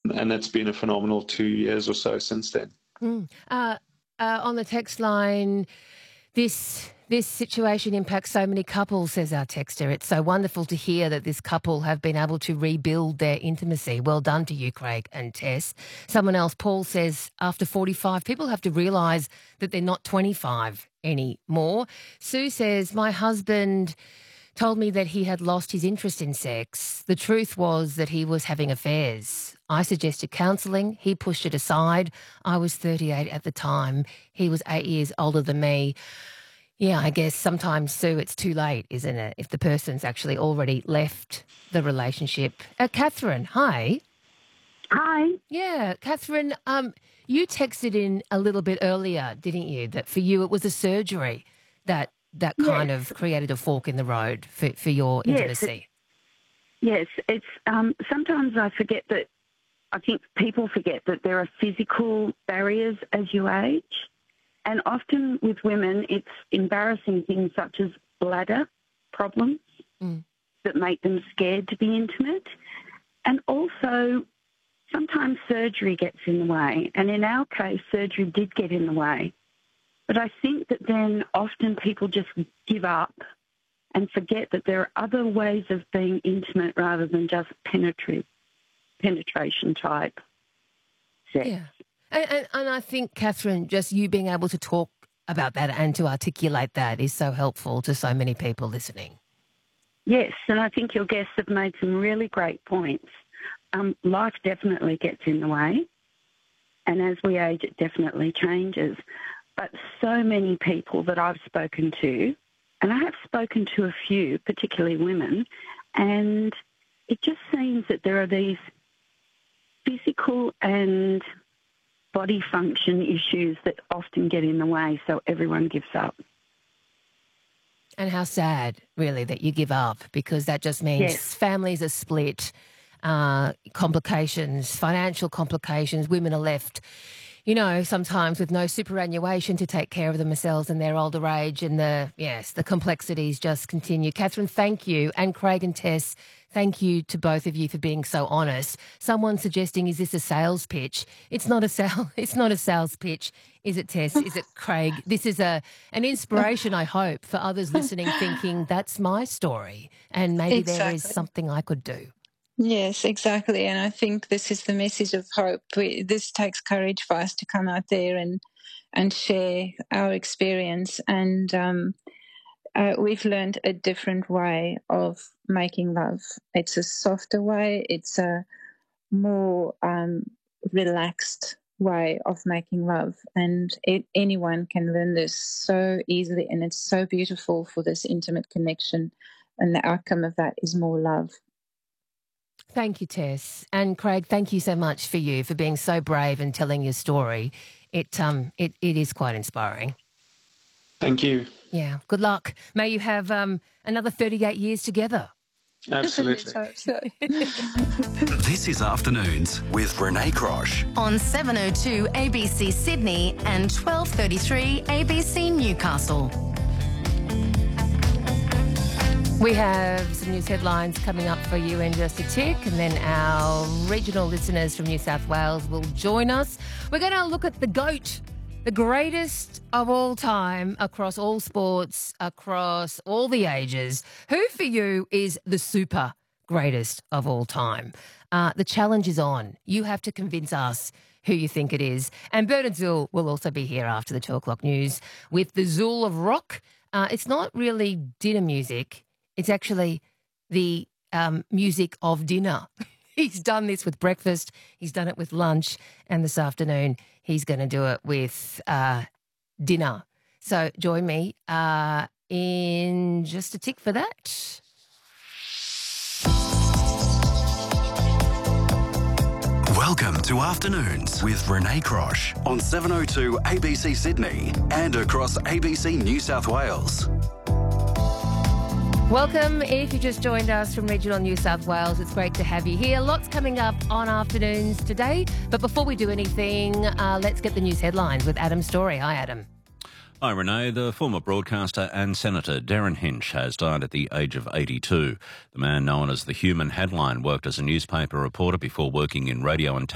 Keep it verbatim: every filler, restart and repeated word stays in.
and it's been a phenomenal two years or so since then. Mm. Uh, uh, on the text line, this this situation impacts so many couples, says our texter. It's so wonderful to hear that this couple have been able to rebuild their intimacy. Well done to you, Craig and Tess. Someone else, Paul, says after forty-five, people have to realise that they're not twenty-five anymore. Sue says, my husband told me that he had lost his interest in sex. The truth was that he was having affairs. I suggested counselling. He pushed it aside. I was thirty-eight at the time. He was eight years older than me. Yeah, I guess sometimes, Sue, it's too late, isn't it, if the person's actually already left the relationship. Uh, Catherine, hi. Hi. Yeah, Catherine, um, you texted in a little bit earlier, didn't you, that for you it was a surgery that that kind Yes. of created a fork in the road for, for your Yes, intimacy. Yes, it's um, sometimes I forget that, I think people forget that there are physical barriers as you age. And often with women, it's embarrassing things such as bladder problems Mm. that make them scared to be intimate. And also, sometimes surgery gets in the way. And in our case, surgery did get in the way. But I think that then often people just give up and forget that there are other ways of being intimate rather than just penetrative, penetration type sex. Yeah. And, and, and I think, Catherine, just you being able to talk about that and to articulate that is so helpful to so many people listening. Yes, and I think your guests have made some really great points. Um, life definitely gets in the way, and as we age, it definitely changes. But so many people that I've spoken to, and I have spoken to a few, particularly women, and it just seems that there are these physical and body function issues that often get in the way, so everyone gives up. And how sad, really, that you give up, because that just means Yes. families are split, uh, complications, financial complications, women are left, you know, sometimes with no superannuation to take care of themselves in their older age, and the, yes, the complexities just continue. Catherine, thank you. And Craig and Tess, thank you to both of you for being so honest. Someone suggesting, is this a sales pitch? It's not a sale, it's not a sales pitch. Is it, Tess? Is it, Craig? This is a an inspiration, I hope, for others listening thinking, that's my story and maybe there is Exactly. something I could do. Yes, exactly. And I think this is the message of hope. We, this takes courage for us to come out there and and share our experience. And um, uh, we've learned a different way of making love. It's a softer way. It's a more um, relaxed way of making love. And it, anyone can learn this so easily. And it's so beautiful for this intimate connection. And the outcome of that is more love. Thank you, Tess. And Craig, thank you so much for you, for being so brave and telling your story. It um it, it is quite inspiring. Thank you. Yeah. Good luck. May you have um another thirty-eight years together. Absolutely. Let's hope so. This is Afternoons with Renee Crosh. On seven oh two A B C Sydney and twelve thirty-three A B C Newcastle. We have some news headlines coming up for you in just a tick, and then our regional listeners from New South Wales will join us. We're going to look at the GOAT, the greatest of all time across all sports, across all the ages. Who for you is the super greatest of all time? Uh, the challenge is on. You have to convince us who you think it is. And Bernard Zool will also be here after the two o'clock news with the Zool of Rock. Uh, it's not really dinner music. It's actually the um, music of dinner. He's done this with breakfast. He's done it with lunch. And this afternoon, he's going to do it with uh, dinner. So join me uh, in just a tick for that. Welcome to Afternoons with Renee Crosh on seven oh two A B C Sydney and across A B C New South Wales. Welcome. If you just joined us from regional New South Wales, it's great to have you here. Lots coming up on Afternoons today. But before we do anything, uh, let's get the news headlines with Adam Story. Hi, Adam. Hi, Renee. The former broadcaster and Senator Darren Hinch has died at the age of eighty-two. The man known as the Human Headline worked as a newspaper reporter before working in radio and